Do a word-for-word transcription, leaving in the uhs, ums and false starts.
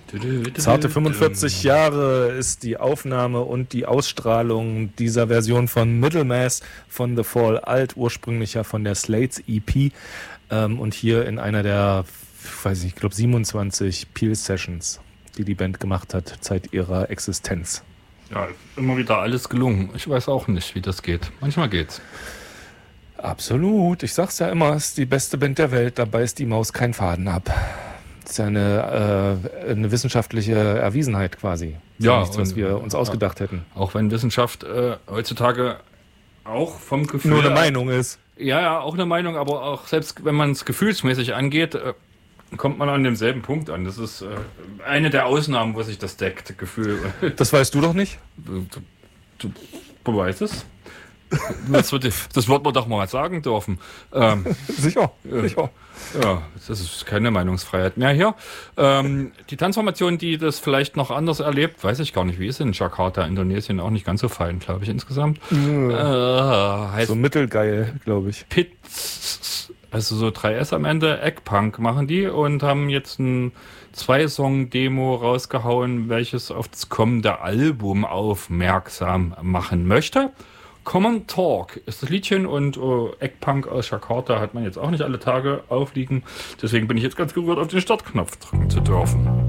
Zarte fünfundvierzig Jahre ist die Aufnahme und die Ausstrahlung dieser Version von Middlemass von The Fall alt, ursprünglich ja von der Slates E P ähm, und hier in einer der, weiß ich, ich glaube siebenundzwanzig Peel Sessions, die die Band gemacht hat, seit ihrer Existenz. Ja, immer wieder alles gelungen. Ich weiß auch nicht, wie das geht. Manchmal geht's. Absolut. Ich sag's ja immer, es ist die beste Band der Welt, dabei ist die Maus kein Faden ab. Das ist ja eine, äh, eine wissenschaftliche Erwiesenheit quasi. Das ja, ist nichts, was wir uns ausgedacht hätten. Auch wenn Wissenschaft äh, heutzutage auch vom Gefühl... Nur eine Meinung ist. Ja, ja, auch eine Meinung, aber auch selbst wenn man es gefühlsmäßig angeht, äh, kommt man an demselben Punkt an. Das ist äh, eine der Ausnahmen, wo sich das deckt, Gefühl. Das weißt du doch nicht? Du, du, du weißt es. Das wird, das wird man doch mal sagen dürfen. Ähm, sicher, äh, sicher. Ja, das ist keine Meinungsfreiheit mehr hier. Ähm, die Tanzformation, die das vielleicht noch anders erlebt, weiß ich gar nicht, wie ist in Jakarta, Indonesien, auch nicht ganz so fein, glaube ich, insgesamt. Mhm. Äh, heißt so mittelgeil, glaube ich. Pits, also so drei S am Ende, Eggpunk machen die und haben jetzt ein Zwei-Song-Demo rausgehauen, welches auf das kommende Album aufmerksam machen möchte. Common Talk ist das Liedchen und uh, Eggpunk aus Jakarta hat man jetzt auch nicht alle Tage aufliegen. Deswegen bin ich jetzt ganz gerührt, auf den Startknopf drücken zu dürfen.